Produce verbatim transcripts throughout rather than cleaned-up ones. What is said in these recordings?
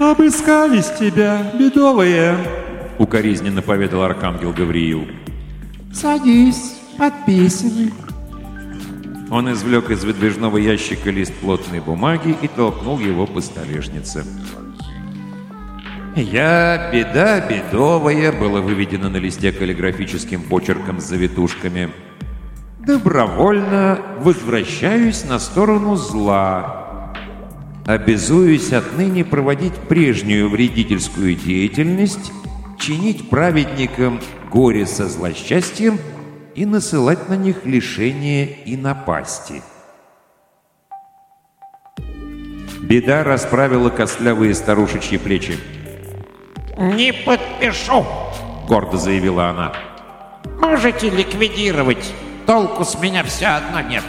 «Обыскались тебя, бедовые!» — укоризненно поведал архангел Гавриил. «Садись, подписывай». Он извлек из выдвижного ящика лист плотной бумаги и толкнул его по столешнице. «Я, беда бедовая», было выведено на листе каллиграфическим почерком с завитушками. «Добровольно возвращаюсь на сторону зла. Обязуюсь отныне проводить прежнюю вредительскую деятельность, чинить праведникам горе со злосчастьем и насылать на них лишения и напасти». Беда расправила костлявые старушечьи плечи. «Не подпишу», — гордо заявила она. «Можете ликвидировать. Толку с меня все одно нет».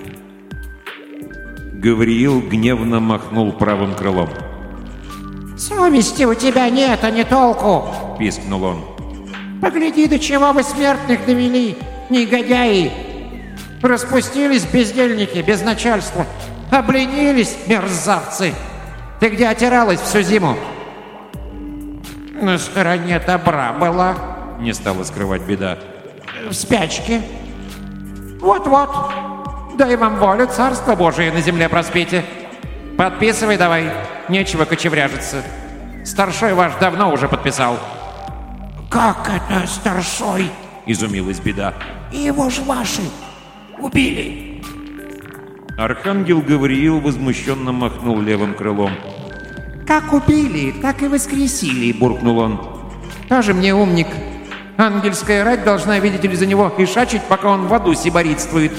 Гавриил гневно махнул правым крылом. «Совести у тебя нет, а не толку!» — пискнул он. «Погляди, до чего вы смертных довели, негодяи! Распустились бездельники, без начальства, обленились мерзавцы! Ты где отиралась всю зиму?» «На стороне добра была», — не стала скрывать Беда. «В спячке. Вот-вот. Дай вам волю, царство Божие на земле проспите. Подписывай давай, нечего кочевряжиться. Старшой ваш давно уже подписал». «Как это старшой?» — изумилась Беда. «Его ж ваши убили». Архангел Гавриил возмущенно махнул левым крылом. «Как убили, так и воскресили», — буркнул он. «Тоже мне умник. Ангельская рать должна, видите ли, за него ишачить, пока он в аду сиборитствует».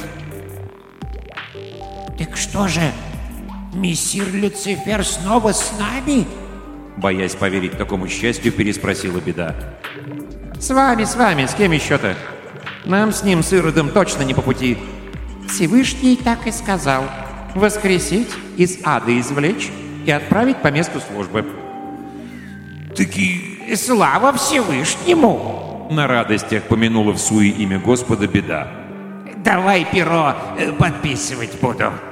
«Так что же, мессир Люцифер снова с нами?» Боясь поверить такому счастью, переспросила Беда. «С вами, с вами, с кем еще-то? Нам с ним, с Иродом, точно не по пути». Всевышний так и сказал: воскресить, из ада извлечь и отправить по месту службы. «Таки слава Всевышнему!» На радостях помянула в суе имя Господа Беда. «Давай перо, подписывать буду».